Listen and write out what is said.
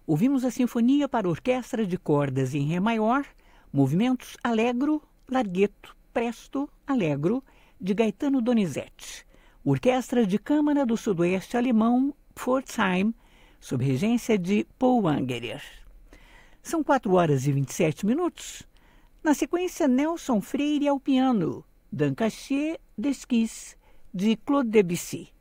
Ouvimos a Sinfonia para Orquestra de Cordas em Ré maior, movimentos Allegro, Larghetto, Presto, Allegro, de Gaetano Donizetti. Orquestra de Câmara do Sudoeste Alemão, Pforzheim, sob regência de Paul Wangerer. São 4h27. Na sequência, Nelson Freire ao piano, D'un Cachet d'Esquisse, de Claude Debussy.